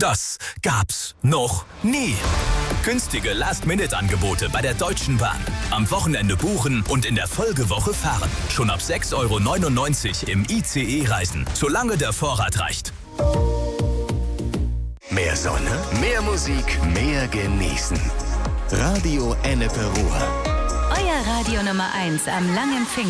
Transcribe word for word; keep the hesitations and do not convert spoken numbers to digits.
Das gab's noch nie. Günstige Last-Minute-Angebote bei der Deutschen Bahn. Am Wochenende buchen und in der Folgewoche fahren. Schon ab sechs Euro neunundneunzig im I C E-Reisen, solange der Vorrat reicht. Mehr Sonne, mehr Musik, mehr genießen. Radio Ennepe Ruhr. Euer Radio Nummer eins am Langen Finger.